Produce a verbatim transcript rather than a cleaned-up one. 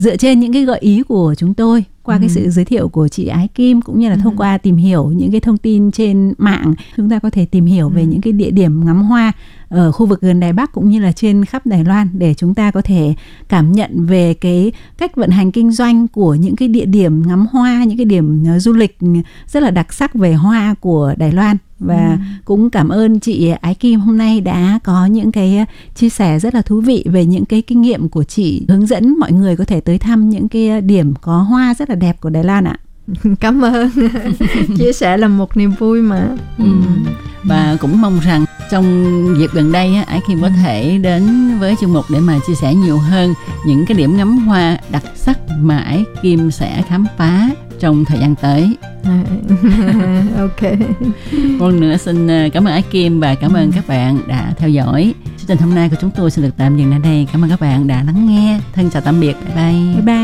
Dựa trên những cái gợi ý của chúng tôi qua ừ. cái sự giới thiệu của chị Ái Kim, cũng như là thông ừ. qua tìm hiểu những cái thông tin trên mạng, chúng ta có thể tìm hiểu ừ. về những cái địa điểm ngắm hoa ở khu vực gần Đài Bắc cũng như là trên khắp Đài Loan, để chúng ta có thể cảm nhận về cái cách vận hành kinh doanh của những cái địa điểm ngắm hoa, những cái điểm du lịch rất là đặc sắc về hoa của Đài Loan. Và ừ. cũng cảm ơn chị Ái Kim hôm nay đã có những cái chia sẻ rất là thú vị về những cái kinh nghiệm của chị, hướng dẫn mọi người có thể tới thăm những cái điểm có hoa rất là đẹp của Đài Loan ạ. Cảm ơn. Chia sẻ là một niềm vui mà. ừ. Và cũng mong rằng trong dịp gần đây Ái Kim có thể đến với chương mục để mà chia sẻ nhiều hơn những cái điểm ngắm hoa đặc sắc mà Ái Kim sẽ khám phá trong thời gian tới. Ok. Một lần nữa xin cảm ơn Ái Kim và cảm ơn các bạn đã theo dõi. Chương trình hôm nay của chúng tôi xin được tạm dừng tại đây. Cảm ơn các bạn đã lắng nghe. Thân chào tạm biệt. Bye bye. Bye bye.